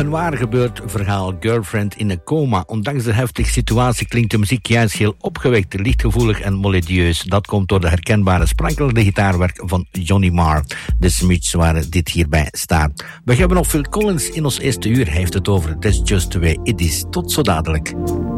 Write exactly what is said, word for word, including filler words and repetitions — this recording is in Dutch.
Een waar gebeurd verhaal, Girlfriend in een coma. Ondanks de heftige situatie klinkt de muziek juist heel opgewekt, lichtgevoelig en melodieus. Dat komt door de herkenbare sprankelende gitaarwerk van Johnny Marr. De Smiths waren dit hierbij staan. We hebben nog Phil Collins in ons eerste uur. Hij heeft het over That's Just The Way It Is. Tot zo dadelijk.